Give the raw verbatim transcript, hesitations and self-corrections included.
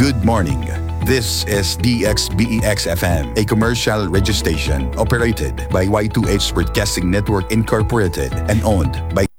Good morning. This is D X B E X F M, a commercial radio station operated by Y two H Broadcasting Network Incorporated and owned by